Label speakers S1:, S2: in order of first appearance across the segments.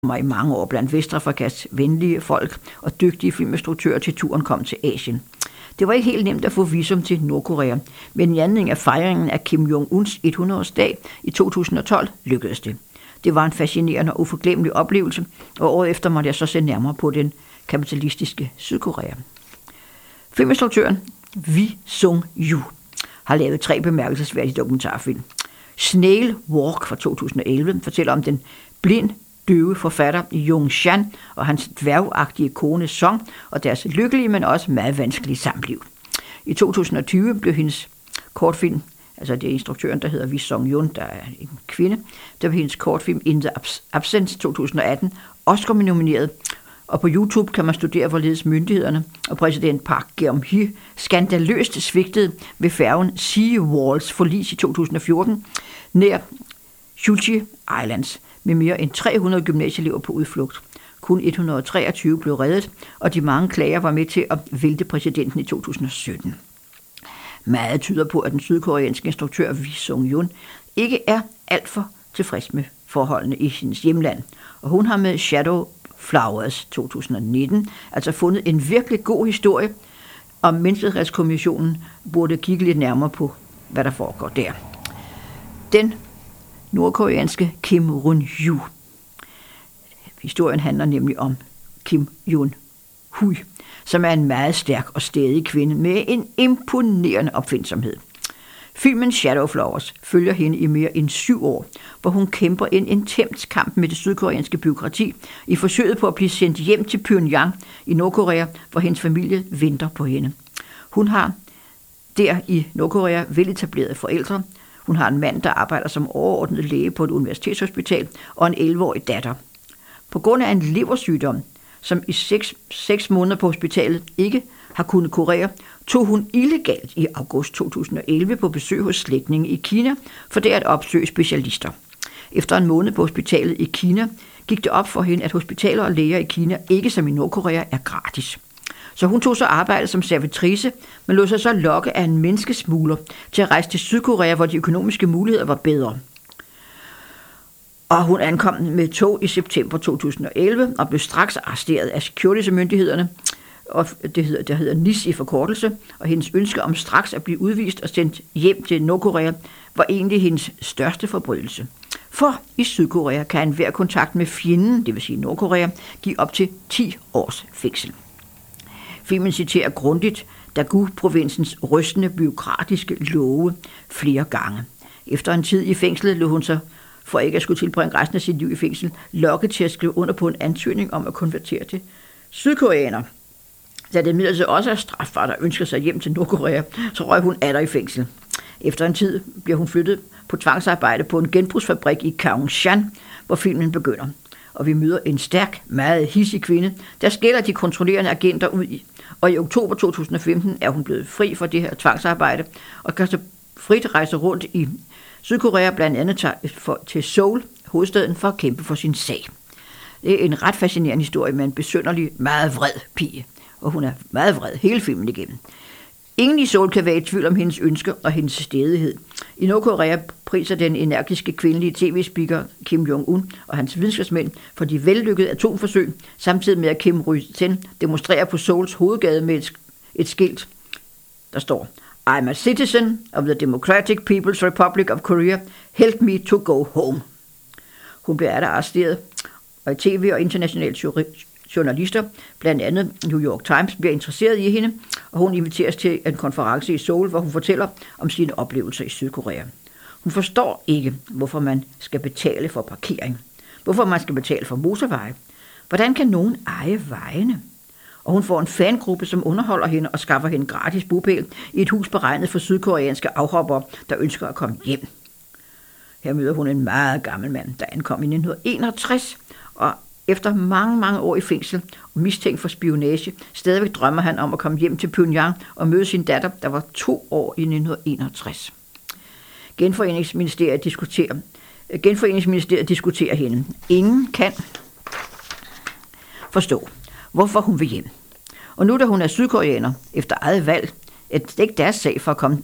S1: var i mange år blandt Vestafrikas venlige folk og dygtige filminstruktører til turen kom til Asien. Det var ikke helt nemt at få visum til Nordkorea, men i anledning af fejringen af Kim Jong-uns 100-årsdag i 2012 lykkedes det. Det var en fascinerende og uforglemmelig oplevelse, og året efter måtte jeg så se nærmere på den kapitalistiske Sydkorea. Filminstruktøren Wi Sung-yu har lavet 3 bemærkelsesværdige dokumentarfilm. Snail Walk fra 2011 fortæller om den døve forfatter Jung Chan og hans dværgagtige kone Song og deres lykkelige, men også meget vanskelige samliv. I 2020 blev hendes kortfilm, altså det er instruktøren, der hedder Wi Sung-yun, der er en kvinde, der blev hendes kortfilm In the Absence 2018 Oscar-nomineret, og på YouTube kan man studere, hvorledes myndighederne og præsident Park Geun-hye skandaløst svigtede ved færgen Sea Walls forlis i 2014 nær Jeju Islands med mere end 300 gymnasieelever på udflugt. Kun 123 blev reddet, og de mange klager var med til at vælte præsidenten i 2017. Meget tyder på, at den sydkoreanske instruktør Wi Sung-yun ikke er alt for tilfreds med forholdene i hendes hjemland, og hun har med Shadow Flowers 2019 altså fundet en virkelig god historie, og Menneskerettighedskommissionen burde kigge lidt nærmere på, hvad der foregår der. Den nordkoreanske Kim Ryun-hyu. Historien handler nemlig om Kim Jong-hui, som er en meget stærk og stædig kvinde med en imponerende opfindsomhed. Filmen Shadow Flowers følger hende i mere end 7 år, hvor hun kæmper en intens kamp med det sydkoreanske bureaukrati i forsøget på at blive sendt hjem til Pyongyang i Nordkorea, hvor hendes familie venter på hende. Hun har der i Nordkorea veletablerede forældre. Hun har en mand, der arbejder som overordnet læge på et universitetshospital, og en 11-årig datter. På grund af en leversygdom, som i 6 måneder på hospitalet ikke har kunnet kurere, tog hun illegalt i august 2011 på besøg hos slægtninge i Kina for der at opsøge specialister. Efter en måned på hospitalet i Kina gik det op for hende, at hospitaler og læger i Kina ikke som i Nordkorea er gratis. Så hun tog så arbejde som servitrice, men lod sig så lokke af en menneskesmugler til at rejse til Sydkorea, hvor de økonomiske muligheder var bedre. Og hun ankom med tog i september 2011 og blev straks arresteret af security-myndighederne, og det hedder NIS i forkortelse, og hendes ønske om straks at blive udvist og sendt hjem til Nordkorea var egentlig hendes største forbrydelse. For i Sydkorea kan enhver kontakt med fjenden, det vil sige Nordkorea, give op til 10 års fængsel. Filmen citerer grundigt Daegu-provinsens rystende bureaukratiske love flere gange. Efter en tid i fængslet lod hun sig, for ikke at skulle tilbringe resten af sit liv i fængsel, lokke til at skrive under på en ansøgning om at konvertere til sydkoreaner. Da det imidlertid også er strafbart at ønske sig hjem til Nordkorea, så røg hun atter i fængsel. Efter en tid bliver hun flyttet på tvangsarbejde på en genbrugsfabrik i Kaohsiung, hvor filmen begynder. Og vi møder en stærk, meget hidsig kvinde, der skælder de kontrollerende agenter ud i. Og i oktober 2015 er hun blevet fri for det her tvangsarbejde, og kan så frit rejse rundt i Sydkorea, blandt andet til Seoul, hovedstaden, for at kæmpe for sin sag. Det er en ret fascinerende historie med en besynderlig, meget vred pige, og hun er meget vred hele filmen igennem. Ingen i Seoul kan være i tvivl om hendes ønsker og hendes stædighed. I Nordkorea priser den energiske kvindelige tv-speaker Kim Jong-un og hans videnskabsmænd for de vellykkede atomforsøg, samtidig med at Kim Rysen demonstrerer på Seouls hovedgade med et skilt, der står: I'm a citizen of the Democratic People's Republic of Korea. Help me to go home. Hun bliver arresteret, og i tv og internationale journalister, blandt andet New York Times, bliver interesseret i hende, og hun inviteres til en konference i Seoul, hvor hun fortæller om sine oplevelser i Sydkorea. Hun forstår ikke, hvorfor man skal betale for parkering, hvorfor man skal betale for motorveje. Hvordan kan nogen eje vejene? Og hun får en fangruppe, som underholder hende og skaffer hende gratis bopæl i et hus beregnet for sydkoreanske afhoppere, der ønsker at komme hjem. Her møder hun en meget gammel mand, der ankom i 1961, og efter mange, mange år i fængsel og mistænkt for spionage, stadigvæk drømmer han om at komme hjem til Pyongyang og møde sin datter, der var 2 år i 1961. Genforeningsministeriet diskuterer hende. Ingen kan forstå, hvorfor hun vil hjem. Og nu da hun er sydkoreaner efter eget valg, er det ikke deres sag for at komme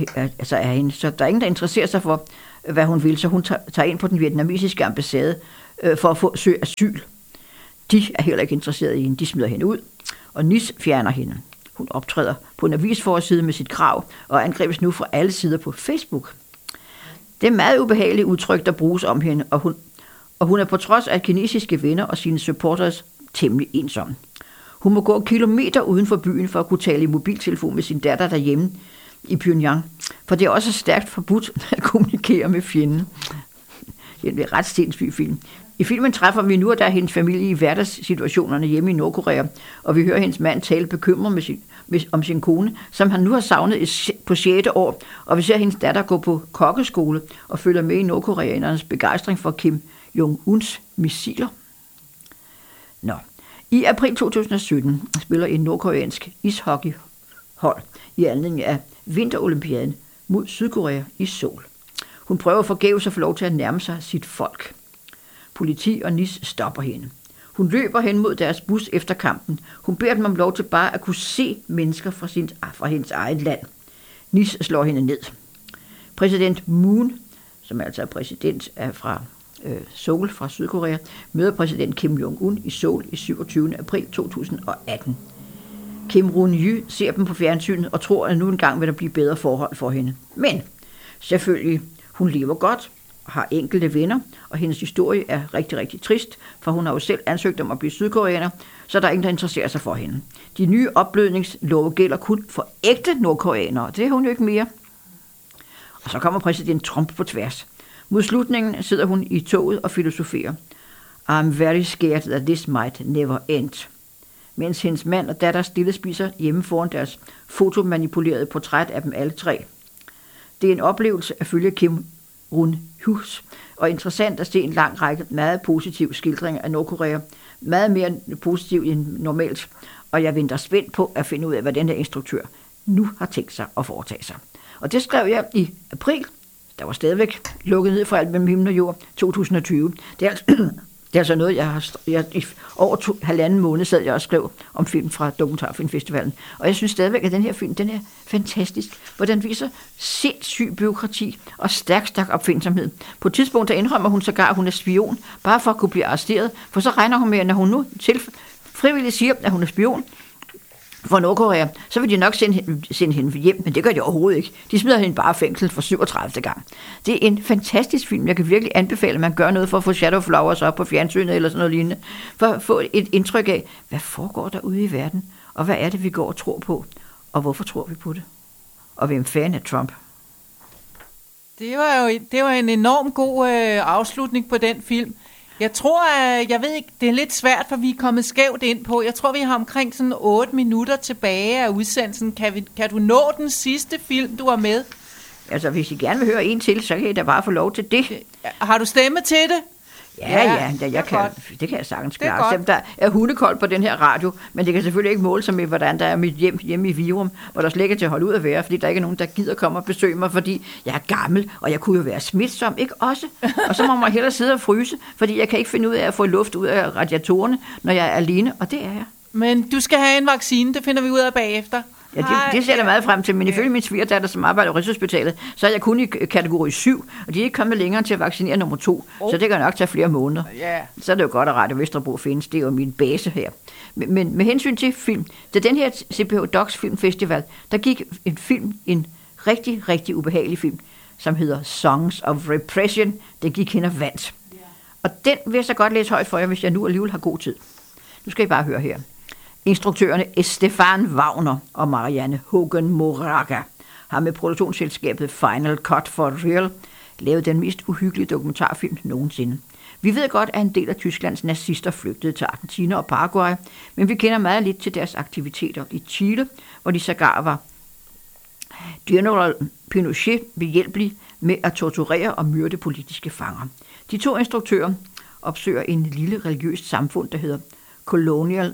S1: af hende. Så der er ingen, der interesserer sig for, hvad hun vil, så hun tager ind på den vietnamesiske ambassade for at få søge asyl. De er heller ikke interesserede i hende. De smider hende ud, og Nis fjerner hende. Hun optræder på en avisforside med sit krav og angribes nu fra alle sider på Facebook. Det er meget ubehageligt udtryk, der bruges om hende, og hun er på trods af kinesiske venner og sine supporters temmelig ensom. Hun må gå kilometer uden for byen for at kunne tale i mobiltelefon med sin datter derhjemme i Pyongyang, for det er også stærkt forbudt at kommunikere med fjenden. Det er en ret sindssyg film. I filmen træffer vi nu og der hendes familie i hverdagssituationerne hjemme i Nordkorea, og vi hører hendes mand tale bekymret om sin kone, som han nu har savnet på 6. år, og vi ser hendes datter gå på kokkeskole og følger med i nordkoreanernes begejstring for Kim Jong-uns missiler. I april 2017 spiller en nordkoreansk ishockeyhold i anledning af vinterolympiaden mod Sydkorea i Seoul. Hun prøver forgæves at få lov til at nærme sig sit folk. Politi og Nis stopper hende. Hun løber hen mod deres bus efter kampen. Hun beder dem om lov til bare at kunne se mennesker fra hendes eget land. Nis slår hende ned. Præsident Moon, som altså er præsident fra Seoul fra Sydkorea, møder præsident Kim Jong-un i Seoul i 27. april 2018. Kim Jong-un ser dem på fjernsynet og tror, at nu engang vil der blive bedre forhold for hende. Men selvfølgelig, hun lever godt og har enkelte venner, og hendes historie er rigtig, rigtig trist, for hun har jo selv ansøgt om at blive sydkoreaner, så der er ingen, der interesserer sig for hende. De nye opblødningslove gælder kun for ægte nordkoreanere, det er hun jo ikke mere. Og så kommer præsident Trump på tværs. Mod slutningen sidder hun i toget og filosoferer. I'm very scared that this might never end. Mens hendes mand og datter stille spiser hjemme foran deres fotomanipulerede portræt af dem alle tre. Det er en oplevelse at følge Kim Jong-un, og interessant at se en lang række meget positive skildringer af Nordkorea. Meget mere positiv end normalt, og jeg venter spændt på at finde ud af, hvad den her instruktør nu har tænkt sig at foretage sig. Og det skrev jeg i april. Der var stadigvæk lukket ned for alt mellem himmel og jord 2020. Det er altså noget, i over 1,5 måned sad jeg og skrev om film fra Dokumentarfilmfestivalen. Og jeg synes stadigvæk, at den her film, den er fantastisk, hvor den viser sindssyg bureaukrati og stærk opfindsomhed. På et tidspunkt, der indrømmer hun sågar, at hun er spion, bare for at kunne blive arresteret, for så regner hun med, at når hun nu frivilligt siger, at hun er spion for Nordkorea, så vil de nok sende hende hjem, men det gør de overhovedet ikke. De smider hende bare i fængsel for 37. gang. Det er en fantastisk film. Jeg kan virkelig anbefale, at man gør noget for at få Shadow Flowers op på fjernsynet eller sådan noget lignende, for at få et indtryk af, hvad foregår der ude i verden, og hvad er det, vi går og tror på, og hvorfor tror vi på det? Og hvem fan er Trump?
S2: Det var en enorm god afslutning på den film. Jeg tror, jeg ved ikke, det er lidt svært, for vi er kommet skævt ind på. Jeg tror, vi har omkring sådan 8 minutter tilbage af udsendelsen. Kan du nå den sidste film, du har med?
S1: Altså, hvis I gerne vil høre en til, så kan I da bare få lov til det.
S2: Har du stemme til det?
S1: Ja, det kan jeg sagtens klare. Selvom der er hundekoldt på den her radio, men det kan selvfølgelig ikke måle sig med, hvordan der er mit hjem hjemme i Virum, hvor der slet ikke er til at holde ud at være, fordi der ikke er nogen, der gider komme og besøge mig, fordi jeg er gammel, og jeg kunne jo være smitsom, ikke også? Og så må man hellere sidde og fryse, fordi jeg kan ikke finde ud af at få luft ud af radiatorerne, når jeg er alene, og det er jeg.
S2: Men du skal have en vaccine, det finder vi ud af bagefter.
S1: Ja, det ser jeg meget frem til, men ifølge min svigerdatter, som arbejder på Rigshospitalet, så er jeg kun i kategori 7, og de er ikke kommet længere til at vaccinere nummer 2, så det kan nok tage flere måneder. Så er det jo godt, at Radio Vesterbro findes, det er jo min base her. Men med hensyn til film, da den her CPH Docs Filmfestival, der gik en rigtig, rigtig ubehagelig film, som hedder Songs of Repression, den gik hen og vandt. Og den vil jeg så godt læse højt for jer, hvis jeg nu alligevel har god tid. Nu skal I bare høre her. Instruktørerne Stefan Wagner og Marianne Hogan Moraga har med produktionsselskabet Final Cut for Real lavet den mest uhyggelige dokumentarfilm nogensinde. Vi ved godt, at en del af Tysklands nazister flygtede til Argentina og Paraguay, men vi kender meget lidt til deres aktiviteter i Chile, hvor de sågar var General Pinochet behjælpelig med at torturere og myrde politiske fanger. De 2 instruktører opsøger en lille religiøst samfund, der hedder Colonial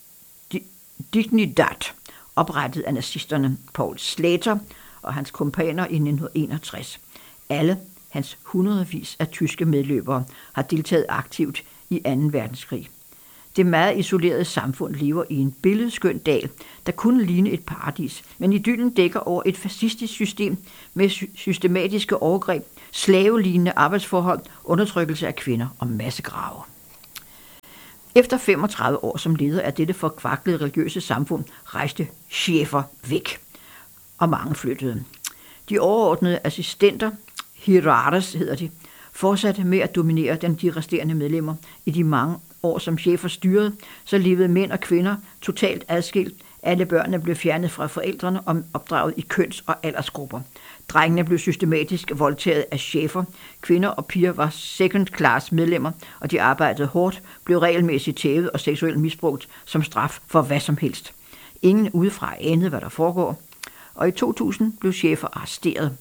S1: Dignidad, oprettet af nazisterne Paul Slater og hans kompaner i 1961. Alle hans hundredvis af tyske medløbere har deltaget aktivt i 2. verdenskrig. Det meget isolerede samfund lever i en billedskøn dal, der kunne ligne et paradis, men idyllen dækker over et fascistisk system med systematiske overgreb, slavelignende arbejdsforhold, undertrykkelse af kvinder og massegrave. Efter 35 år som leder af dette forkvaklede religiøse samfund, rejste Schaeffer væk, og mange flyttede. De overordnede assistenter, hierarches hedder de, fortsatte med at dominere de resterende medlemmer. I de mange år, som Schaeffer styrede, så levede mænd og kvinder totalt adskilt. Alle børnene blev fjernet fra forældrene og opdraget i køns- og aldersgrupper. Drengene blev systematisk voldtaget af Schaeffer. Kvinder og piger var second-class medlemmer, og de arbejdede hårdt, blev regelmæssigt tævet og seksuelt misbrugt som straf for hvad som helst. Ingen udefra anede, hvad der foregår, og i 2000 blev Schaeffer arresteret.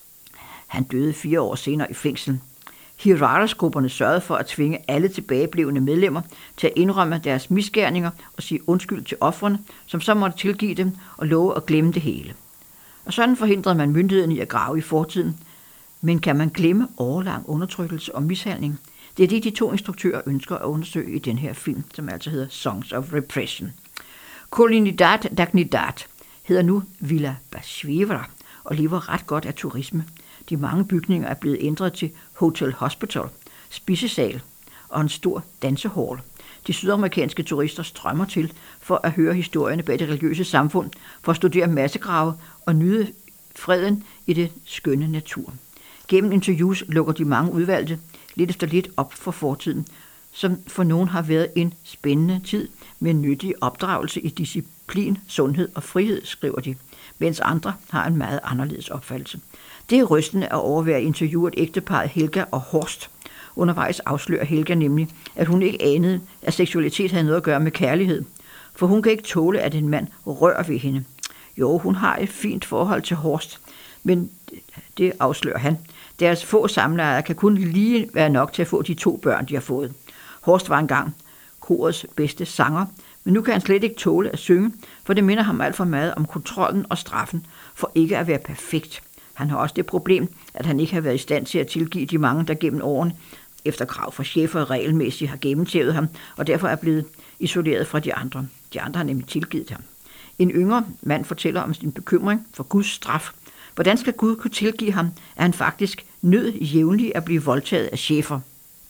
S1: Han døde 4 år senere i fængsel. Hierarchesgrupperne sørgede for at tvinge alle tilbageblevne medlemmer til at indrømme deres misgerninger og sige undskyld til ofrene, som så måtte tilgive dem og love at glemme det hele. Og sådan forhindrede man myndigheden i at grave i fortiden. Men kan man glemme årelang undertrykkelse og mishandling? Det er det, de 2 instruktører ønsker at undersøge i den her film, som altså hedder Songs of Repression. Comunidad Dignidad hedder nu Villa Basviera og lever ret godt af turisme. De mange bygninger er blevet ændret til Hotel Hospital, spisesal og en stor dansehall. De sydamerikanske turister strømmer til for at høre historierne bag det religiøse samfund, for at studere massegrave og nyde freden i det skønne natur. Gennem interviews lukker de mange udvalgte lidt efter lidt op for fortiden, som for nogen har været en spændende tid med nyttig opdragelse i disciplin, sundhed og frihed, skriver de, mens andre har en meget anderledes opfattelse. Det er rystende at overvære interviewet ægteparret Helga og Horst. Undervejs afslører Helga nemlig, at hun ikke anede, at seksualitet havde noget at gøre med kærlighed. For hun kan ikke tåle, at en mand rører ved hende. Jo, hun har et fint forhold til Horst, men det afslører han. Deres få samlejer kan kun lige være nok til at få de 2 børn, de har fået. Horst var engang korets bedste sanger, men nu kan han slet ikke tåle at synge, for det minder ham alt for meget om kontrollen og straffen for ikke at være perfekt. Han har også det problem, at han ikke har været i stand til at tilgive de mange, der gennem årene efter krav fra Schaeffer regelmæssigt har gennemtævet ham, og derfor er blevet isoleret fra de andre. De andre har nemlig tilgivet ham. En yngre mand fortæller om sin bekymring for Guds straf. Hvordan skal Gud kunne tilgive ham, at han faktisk nød jævnligt at blive voldtaget af Schaeffer?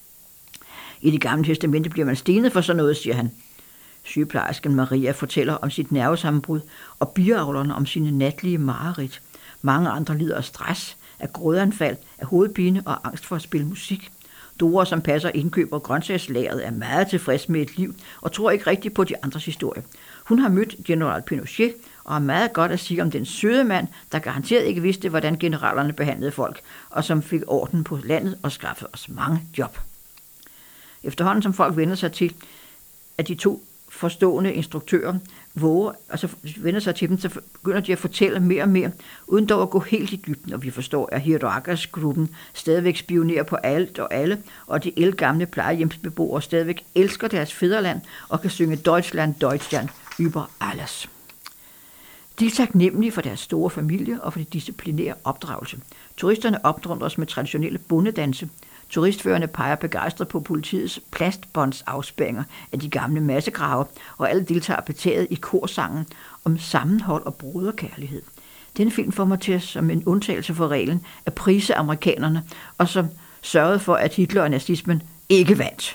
S1: I Det Gamle Testamente bliver man stenet for sådan noget, siger han. Sygeplejersken Maria fortæller om sit nervesammenbrud, og biavlerne om sine natlige mareridt. Mange andre lider af stress, af grådanfald, af hovedpine og angst for at spille musik. Dora, som passer indkøb og grøntsagslageret, er meget tilfreds med et liv og tror ikke rigtigt på de andres historie. Hun har mødt general Pinochet og har meget godt at sige om den søde mand, der garanteret ikke vidste, hvordan generalerne behandlede folk, og som fik orden på landet og skaffede os mange job. Efterhånden som folk vender sig til, at de 2 forstående instruktører vender sig til dem, så begynder de at fortælle mere og mere, uden dog at gå helt i dybden, og vi forstår, at Hierarchers-gruppen stadigvæk spionerer på alt og alle, og de ældgamle plejehjemsbeboere stadigvæk elsker deres fædreland og kan synge Deutschland, Deutschland über alles. De er taknemmelige for deres store familie og for det disciplinære opdragelse. Turisterne opdrundres med traditionelle bondedanse. Turistførerne peger begejstret på politiets plastbåndsafspærringer af de gamle massegrave, og alle deltager betaget i korsangen om sammenhold og broderkærlighed. Denne film får mig til som en undtagelse for reglen at prise amerikanerne, og som sørgede for, at Hitler og nazismen ikke vandt.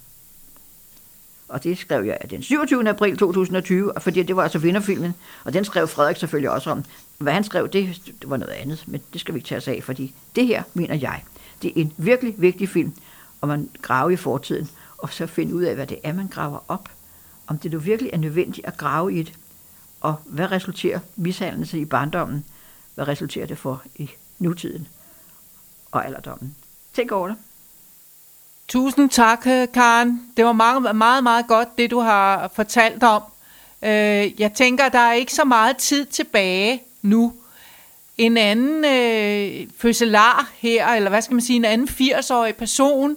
S1: Og det skrev jeg den 27. april 2020, fordi det var altså vinderfilmen, og den skrev Frederik selvfølgelig også om. Hvad han skrev, det var noget andet, men det skal vi ikke tage os af, fordi det her, mener jeg, det er en virkelig vigtig film, og man graver i fortiden, og så finde ud af, hvad det er, man graver op. Om det nu virkelig er nødvendigt at grave i det, og hvad resulterer mishandlelse i barndommen, hvad resulterer det for i nutiden og alderdommen. Tænk over det.
S2: Tusind tak, Karen. Det var meget, meget, meget godt, det du har fortalt om. Jeg tænker, der er ikke så meget tid tilbage nu. En anden fødselar her, eller hvad skal man sige, en anden 80-årig person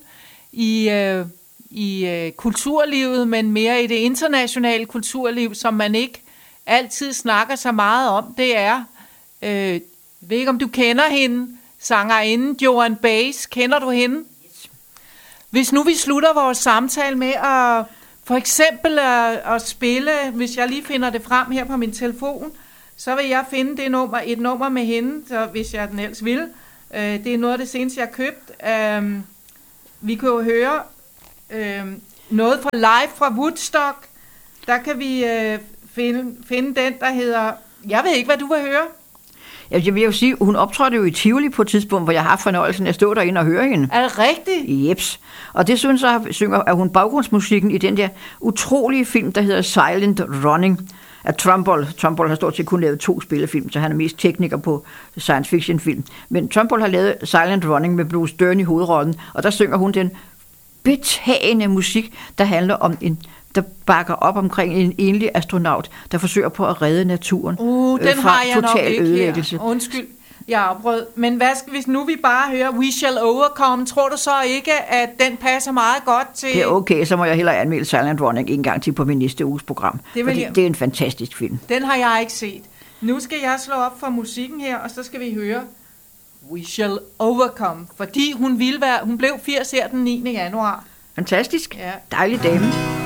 S2: i kulturlivet, men mere i det internationale kulturliv, som man ikke altid snakker så meget om, det er, jeg ved ikke om du kender hende, sangerinden Joan Baez, kender du hende? Hvis nu vi slutter vores samtale med at for eksempel at spille, hvis jeg lige finder det frem her på min telefon, så vil jeg finde et nummer med hende, så hvis jeg den ellers vil. Det er noget af det seneste, jeg har købt. Vi kan jo høre noget fra live fra Woodstock. Der kan vi finde den, der hedder... Jeg ved ikke, hvad du vil høre.
S1: Jeg vil jo sige, hun optrådte jo i Tivoli på et tidspunkt, hvor jeg har haft fornøjelsen af at stå derinde og høre hende.
S2: Er det rigtigt?
S1: Jeps. Og det synes jeg, synger hun baggrundsmusikken i den der utrolige film, der hedder Silent Running af Trumbull. Trumbull har stort set kun lavet 2 spillefilm, så han er mest tekniker på science fiction film. Men Trumbull har lavet Silent Running med Bruce Dern i hovedrollen, og der synger hun den betagende musik, der handler om der bakker op omkring en enlig astronaut, der forsøger på at redde naturen
S2: den
S1: fra
S2: har jeg
S1: total
S2: nok
S1: ødelæggelse.
S2: Her. Undskyld, jeg afbrød. Men hvad skal, hvis nu vi bare hører We Shall Overcome, tror du så ikke, at den passer meget godt til...
S1: Det er okay, så må jeg hellere anmelde Silent Running en gang til på min næste uges program. Det er en fantastisk film.
S2: Den har jeg ikke set. Nu skal jeg slå op for musikken her, og så skal vi høre We Shall Overcome, fordi hun blev 80 her den 9. januar.
S1: Fantastisk.
S2: Ja.
S1: Dejlig dame.